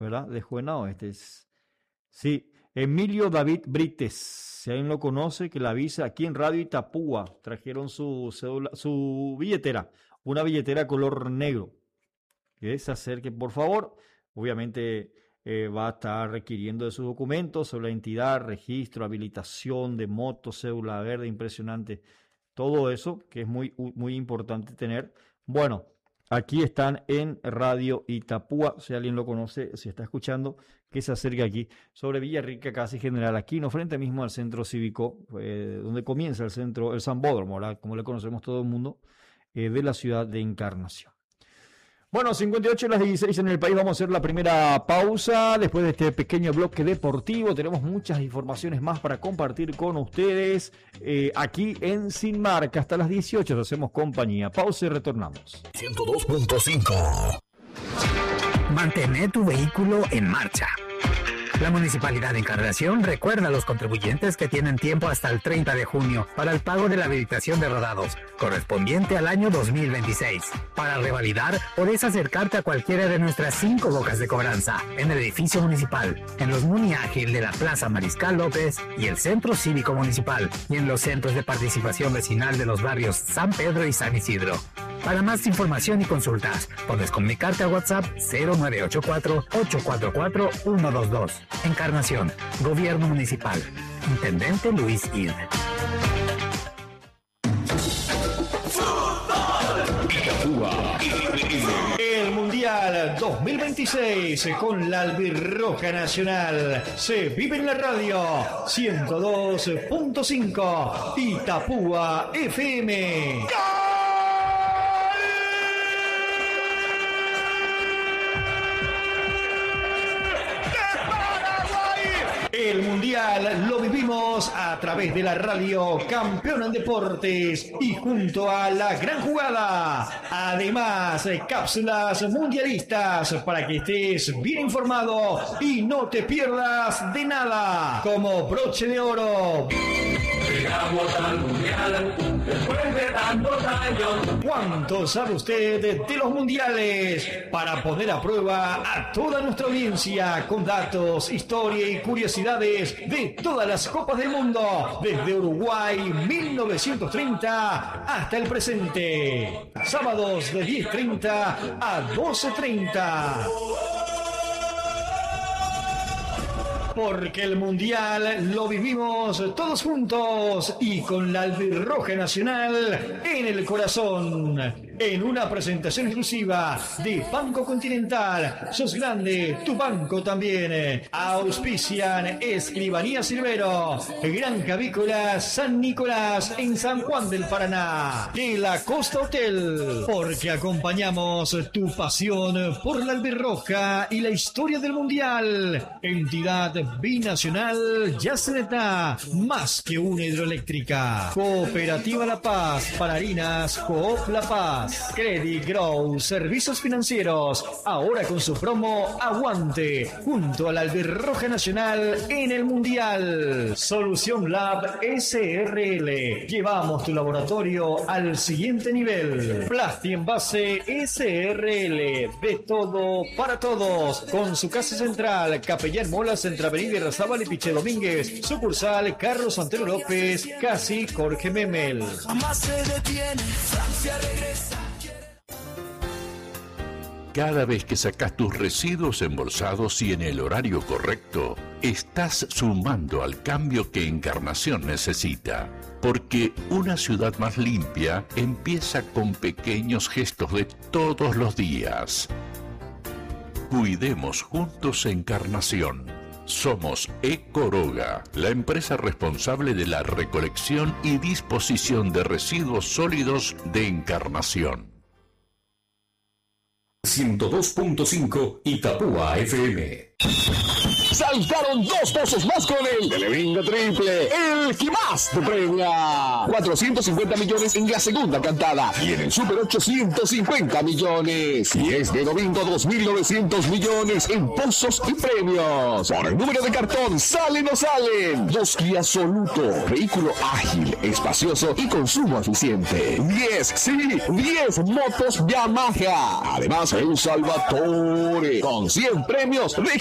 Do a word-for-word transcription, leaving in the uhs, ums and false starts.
¿verdad? De Juena Oeste. Es, sí, Emilio David Brites, si alguien lo conoce, que la avisa aquí en Radio Itapúa. Trajeron su, cédula, su billetera, una billetera color negro. Que se acerque, por favor. Obviamente eh, va a estar requiriendo de sus documentos sobre la entidad, registro, habilitación de moto, cédula verde, impresionante. Todo eso que es muy, muy importante tener. Bueno, aquí están en Radio Itapúa, si alguien lo conoce, si está escuchando, que se acerque aquí, sobre Villarrica, casi General Aquino, frente mismo al centro cívico, eh, donde comienza el centro, el Sambódromo, ¿verdad? Como le conocemos todo el mundo, eh, de la ciudad de Encarnación. Bueno, cincuenta y ocho las dieciséis en el país, vamos a hacer la primera pausa. Después de este pequeño bloque deportivo, tenemos muchas informaciones más para compartir con ustedes eh, aquí en Sin Marca. Hasta las dieciocho nos hacemos compañía. Pausa y retornamos. ciento dos punto cinco. Mantén tu vehículo en marcha. La Municipalidad de Encarnación recuerda a los contribuyentes que tienen tiempo hasta el treinta de junio para el pago de la habilitación de rodados, correspondiente al año dos mil veintiséis. Para revalidar, podés acercarte a cualquiera de nuestras cinco bocas de cobranza, en el edificio municipal, en los Muni Ágil de la Plaza Mariscal López y el Centro Cívico Municipal, y en los centros de participación vecinal de los barrios San Pedro y San Isidro. Para más información y consultas, puedes comunicarte a WhatsApp cero nueve ocho cuatro, ocho cuatro cuatro, uno dos dos. Encarnación, Gobierno Municipal. Intendente Luis Id. El Mundial dos mil veintiséis con la Albirroja Nacional se vive en la radio ciento dos punto cinco Itapúa F M. El Mundial lo vivimos a través de la radio Campeón en Deportes y junto a La Gran Jugada. Además, cápsulas mundialistas para que estés bien informado y no te pierdas de nada. Como broche de oro. Llegamos al Mundial después de tantos años. ¿Cuánto sabe usted de los mundiales? Para poner a prueba a toda nuestra audiencia con datos, historia y curiosidades de todas las copas del mundo, desde Uruguay mil novecientos treinta hasta el presente. Sábados de diez treinta a doce treinta. Porque el Mundial lo vivimos todos juntos y con la Albirroja Nacional en el corazón. En una presentación exclusiva de Banco Continental. Sos grande, tu banco también. Auspician Escribanía Silvero, Granja Avícola San Nicolás en San Juan del Paraná. De la Costa Hotel. Porque acompañamos tu pasión por la Albirroja y la historia del Mundial. Entidad binacional Yaceneta, más que una hidroeléctrica. Cooperativa La Paz, para harinas Coop La Paz. Credit Grow, servicios financieros, ahora con su promo Aguante, junto a la Albirroja Nacional en el Mundial. Solución Lab S R L, llevamos tu laboratorio al siguiente nivel. Plasti Envase S R L, de todo para todos, con su casa central, Capellán Molas, entre Avenida Irrazábal y Piche Domínguez, sucursal Carlos Santero López, casi Jorge Memel. Jamás se detiene, Francia regresa. Cada vez que sacas tus residuos embolsados y en el horario correcto, estás sumando al cambio que Encarnación necesita. Porque una ciudad más limpia empieza con pequeños gestos de todos los días. Cuidemos juntos Encarnación. Somos Ecoroga, la empresa responsable de la recolección y disposición de residuos sólidos de Encarnación. ciento dos punto cinco Itapúa F M. saltaron dos pozos más con el Telebingo Triple, el que más te premia. cuatrocientos cincuenta millones en la segunda cantada y en el Super ochocientos cincuenta millones. Y es de domingo dos mil novecientos millones en pozos y premios. Por el número de cartón, ¿salen o salen? Dos Kia Soluto, vehículo ágil, espacioso y consumo eficiente. diez, sí, diez motos Yamaha. Además, el Salvatore, con cien premios de